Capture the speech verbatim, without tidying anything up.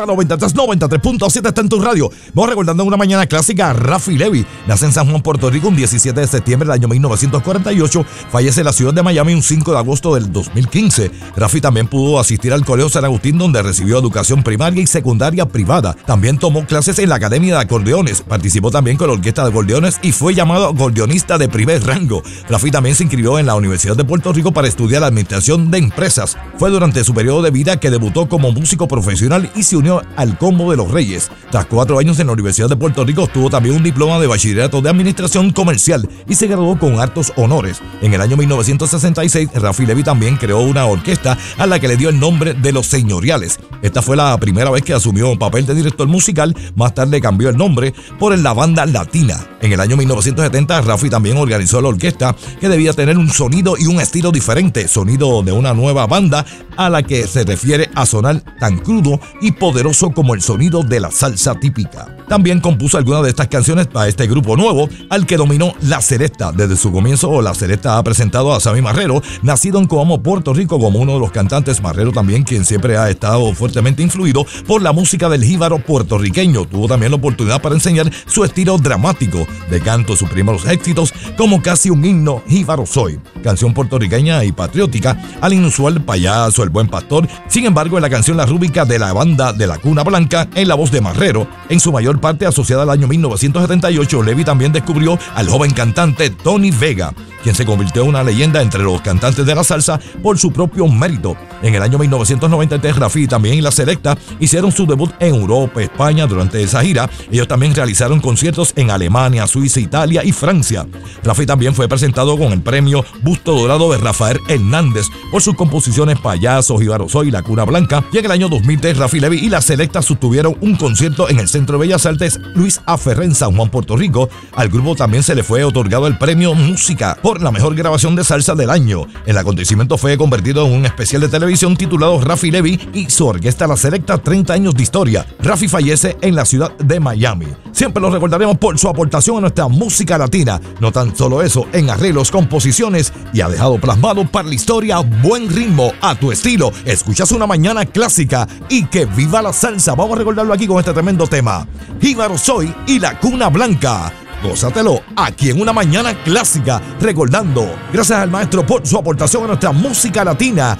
noventa y tres, noventa y tres punto siete está en tu radio. Vamos recordando en una mañana clásica. Rafi Levy nace en San Juan, Puerto Rico, un diecisiete de septiembre del año mil novecientos cuarenta y ocho. Fallece en la ciudad de Miami un cinco de agosto del dos mil quince. Rafi también pudo asistir al Colegio San Agustín, donde recibió educación primaria y secundaria privada. También tomó clases en la Academia de Acordeones. Participó también con la Orquesta de Acordeones y fue llamado acordeonista de primer rango. Rafi también se inscribió en la Universidad de Puerto Rico para estudiar Administración de Empresas. Fue durante su periodo de vida que debutó como músico profesional y se unió al Combo de los Reyes. Tras cuatro años en la Universidad de Puerto Rico, obtuvo también un diploma de bachillerato de administración comercial y se graduó con altos honores. En el año mil novecientos sesenta y seis, Rafi Levy también creó una orquesta a la que le dio el nombre de Los Señoriales. Esta fue la primera vez que asumió un papel de director musical. Más tarde cambió el nombre por la Banda Latina. En el año mil novecientos setenta, Rafi también organizó la orquesta, que debía tener un sonido y un estilo diferente, sonido de una nueva banda a la que se refiere a sonar tan crudo y poderoso como el sonido de la salsa típica. También compuso algunas de estas canciones para este grupo nuevo, al que dominó La Selecta. Desde su comienzo, La Selecta ha presentado a Sammy Marrero, nacido en Coamo, Puerto Rico, como uno de los cantantes. Marrero también, quien siempre ha estado fuertemente influido por la música del jíbaro puertorriqueño. Tuvo también la oportunidad para enseñar su estilo dramático de canto, sus primeros éxitos, como Casi un himno, Jíbaro Soy, canción puertorriqueña y patriótica, al inusual Payaso, El Buen Pastor. Sin embargo, en la canción La Rúbrica de la Banda de la Cuna Blanca, en la voz de Marrero, en su mayor parte asociada al año mil novecientos setenta y ocho, Levy también descubrió al joven cantante Tony Vega, quien se convirtió en una leyenda entre los cantantes de la salsa por su propio mérito. En el año mil novecientos noventa y tres, Rafi también y La Selecta hicieron su debut en Europa, España. Durante esa gira, ellos también realizaron conciertos en Alemania, Suiza, Italia y Francia. Rafi también fue presentado con el premio Busto Dorado de Rafael Hernández por sus composiciones Payaso, Jíbaro Soy y La Cuna Blanca. Y en el año dos mil tres, Rafi Levy y La Selecta sostuvieron un concierto en el Centro de Bellas Artes Luis A. Ferré en San Juan, Puerto Rico. Al grupo también se le fue otorgado el premio Música por la mejor grabación de salsa del año. El acontecimiento fue convertido en un especial de televisión titulado Rafi Levy y su orquesta La Selecta, treinta años de historia. Rafi fallece en la ciudad de Miami. Siempre lo recordaremos por su aportación a nuestra música latina. No tan solo eso, en arreglos, composiciones, y ha dejado plasmado para la historia buen ritmo a tu estilo. Escuchas una mañana clásica y que viva la salsa. Vamos a recordarlo aquí con este tremendo tema, Jíbaro Soy y La Cuna Blanca. Gózatelo aquí en una mañana clásica, recordando, gracias al maestro por su aportación a nuestra música latina.